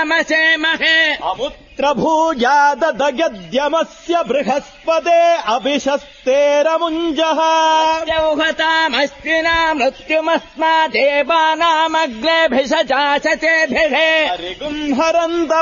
विश्वमेधामसेमहे अमुत्रभूयाददयद्यमस्य बृहस्पते अभिशस्तेरमुञ्जः यौहतामस्तिना मृत्युमस्मादेवानामग्नेभिषजासतेभिः हरिगुंहरन्त